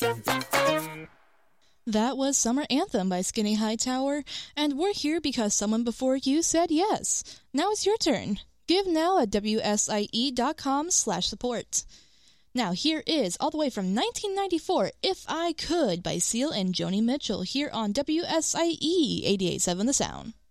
That was Summer Anthem by Skinny Hightower, and we're here because someone before you said yes. Now it's your turn. Give now at wsie.com/support. Now here is, all the way from 1994, If I Could by Seal and Joni Mitchell here on WSIE 88.7 The Sound.